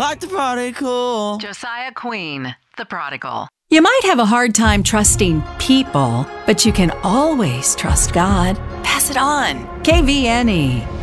like the prodigal. Josiah Queen, the prodigal. You might have a hard time trusting people, but you can always trust God. Pass it on. KVNE.